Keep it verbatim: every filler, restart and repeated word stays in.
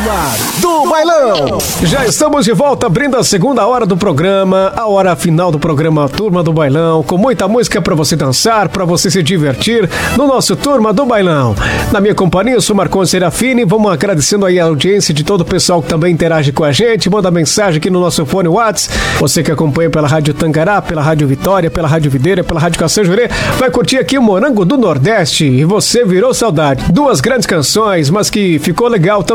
do Bailão. Já estamos de volta, abrindo a segunda hora do programa, a hora final do programa Turma do Bailão, com muita música pra você dançar, pra você se divertir no nosso Turma do Bailão. Na minha companhia, eu sou Marcon Serafini, vamos agradecendo aí a audiência de todo o pessoal que também interage com a gente, manda mensagem aqui no nosso fone WhatsApp, você que acompanha pela Rádio Tangará, pela Rádio Vitória, pela Rádio Videira, pela Rádio Cação Jurê, vai curtir aqui o Morango do Nordeste, e você virou saudade. Duas grandes canções, mas que ficou legal também